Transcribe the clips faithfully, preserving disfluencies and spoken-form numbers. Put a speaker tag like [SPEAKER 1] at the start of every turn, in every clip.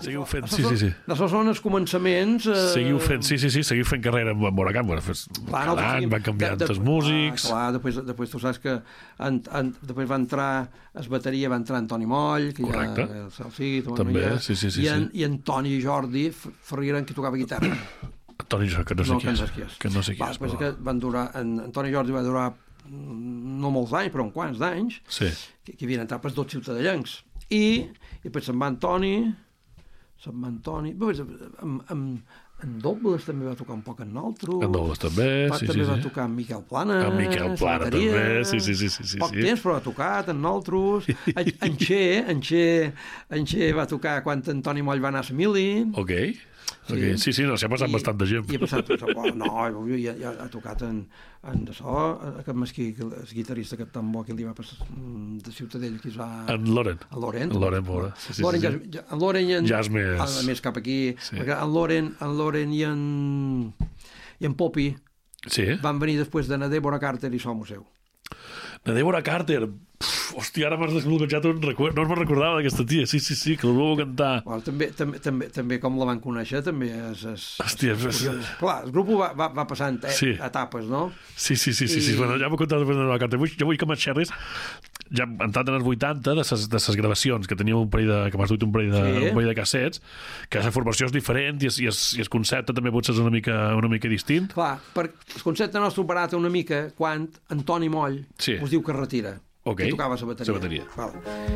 [SPEAKER 1] Seguiu fent, sí, sí, sí.
[SPEAKER 2] Això són els començaments... Eh...
[SPEAKER 1] Seguiu fent, sí, sí, sí, seguiu fent carrera amb Moracam. Calant, van canviant de, de, els músics...
[SPEAKER 2] Ah, clar, després, després tu saps que en, en, després va entrar a bateria, va entrar Antoni Moll, que
[SPEAKER 1] correcte.
[SPEAKER 2] Ja, el, sí,
[SPEAKER 1] també, ja, sí, sí, sí.
[SPEAKER 2] I, en,
[SPEAKER 1] sí.
[SPEAKER 2] i Antoni Jordi Ferrieren, que tocava guitarra.
[SPEAKER 1] Antoni Jordi, que no sé
[SPEAKER 2] no,
[SPEAKER 1] qui és.
[SPEAKER 2] qui és.
[SPEAKER 1] Que no sé qui
[SPEAKER 2] va,
[SPEAKER 1] és,
[SPEAKER 2] però... que van durar, en, Antoni Jordi va durar no molts anys, però uns quants d'anys,
[SPEAKER 1] sí.
[SPEAKER 2] que, que havien entrat pels dos ciutadellencs. I, i després se'n va Antoni, se'n va Antoni, amb, amb, en Dobles també va tocar un poc en nosaltres.
[SPEAKER 1] En Dobles també,
[SPEAKER 2] va,
[SPEAKER 1] sí,
[SPEAKER 2] també
[SPEAKER 1] sí.
[SPEAKER 2] va
[SPEAKER 1] sí.
[SPEAKER 2] tocar en Miquel Plana.
[SPEAKER 1] En Miquel Plana
[SPEAKER 2] bateria,
[SPEAKER 1] també, sí, sí, sí. sí, sí
[SPEAKER 2] poc
[SPEAKER 1] sí.
[SPEAKER 2] temps, però ha tocat en nosaltres. En, en Xe, en Xe, en Xe va tocar quan Antoni Moll va anar a Mili.
[SPEAKER 1] Ok. Okay. Sí, sí, no, s'ha passat I, bastant de gent.
[SPEAKER 2] I ha passat, no, ja, ja ha tocat en, en això, aquest mesquí, el guitarrista aquest tan bo que li va passar de Ciutadella, que es va...
[SPEAKER 1] En Loren.
[SPEAKER 2] En Loren.
[SPEAKER 1] En Loren, bona. Sí, sí,
[SPEAKER 2] Loren,
[SPEAKER 1] sí,
[SPEAKER 2] sí. Ja, en Loren i en...
[SPEAKER 1] Ja és més...
[SPEAKER 2] A més cap aquí,
[SPEAKER 1] sí.
[SPEAKER 2] perquè en Loren, en Loren i en... i en Popi
[SPEAKER 1] sí.
[SPEAKER 2] van venir després de na Débora Carter i Som Seu.
[SPEAKER 1] Na Débora Carter, Pff, hòstia, ara m'has desbloquejat un record. No me'n recordava d'aquesta tia, sí, sí, sí, que el vau cantar.
[SPEAKER 2] Bueno, també, també, també, també com la van conèixer, també és... és
[SPEAKER 1] hòstia, és...
[SPEAKER 2] és clar, el grup va, va, va passant eh,
[SPEAKER 1] sí.
[SPEAKER 2] etapes, no?
[SPEAKER 1] Sí, sí, sí, sí, I... sí. Bueno, ja m'ho contat després de la carta. Jo vull que me'n xerris, ja entrat en els vuitanta, de ses, de ses gravacions, que teníem un parell de... que m'has dut un parell de, sí. un parell de cassets, que la formació és diferent i, es, i, es, i el concepte també potser és una mica, una mica distint.
[SPEAKER 2] Clar, per, el concepte nostre barata una mica quan Antoni Moll
[SPEAKER 1] sí.
[SPEAKER 2] us diu que es retira.
[SPEAKER 1] Okay.
[SPEAKER 2] Que tocava la bateria.
[SPEAKER 1] La bateria.
[SPEAKER 2] Vale.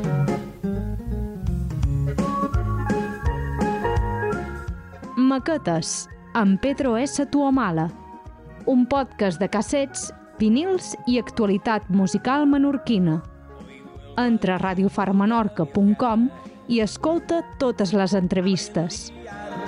[SPEAKER 3] Maquetes, amb Pedro S. Tuamala. Un podcast de cassets, vinils i actualitat musical menorquina. Entra a radiofarmenorca punt com i escolta totes les entrevistes.